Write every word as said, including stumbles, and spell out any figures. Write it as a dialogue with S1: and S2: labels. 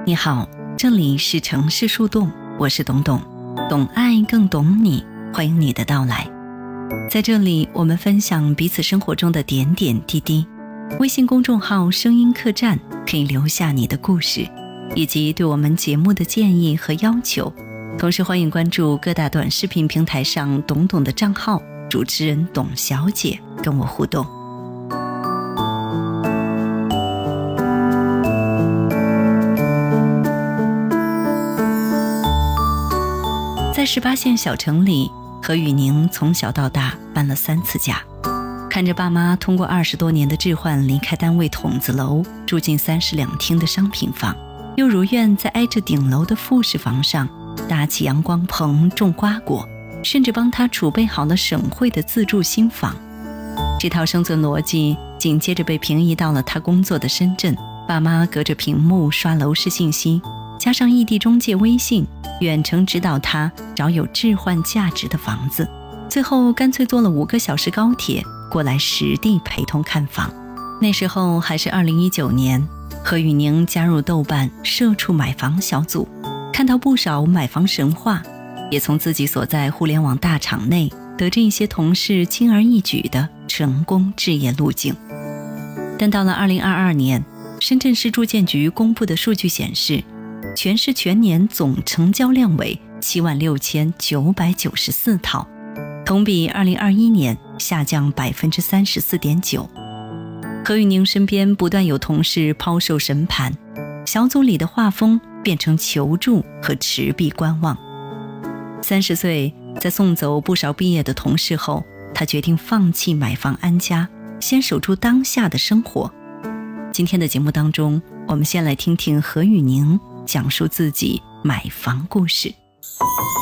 S1: 你好，这里是城市树洞，我是董董，懂爱更懂你，欢迎你的到来。在这里我们分享彼此生活中的点点滴滴。微信公众号声音客栈可以留下你的故事以及对我们节目的建议和要求，同时欢迎关注各大短视频平台上董董的账号，主持人董小姐跟我互动。在十八线小城里，何雨宁从小到大搬了三次家，看着爸妈通过二十多年的置换离开单位筒子楼，住进三室两厅的商品房，又如愿在挨着顶楼的复式房上搭起阳光棚种瓜果，甚至帮他储备好了省会的自住新房。这套生存逻辑紧接着被平移到了他工作的深圳，爸妈隔着屏幕刷楼市信息，加上异地中介微信，远程指导他找有置换价值的房子，最后干脆坐了五个小时高铁过来实地陪同看房。那时候还是二零一九年，何雨宁加入豆瓣社畜买房小组，看到不少买房神话，也从自己所在互联网大厂内得知一些同事轻而易举的成功置业路径。但到了二零二二年，深圳市住建局公布的数据显示，全市全年总成交量为七万六千九百九十四套，同比二零二一年下降 百分之三十四点九。 何雨宁身边不断有同事抛售神盘，小组里的画风变成求助和持币观望。三十岁，在送走不少毕业的同事后，他决定放弃买房安家，先守住当下的生活。今天的节目当中，我们先来听听何雨宁讲述自己买房故事。